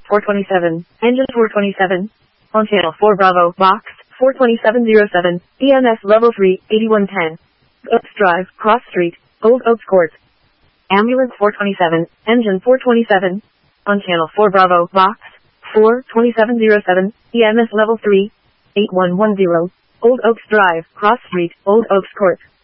427, engine 427. On channel 4 Bravo, box, 42707, EMS level 3, 8110. Oaks Drive, Cross Street, Old Oaks Court. Ambulance 427, engine 427. On channel 4 Bravo, box, 42707, EMS level 3, 8110. Old Oaks Drive, Cross Street, Old Oaks Court.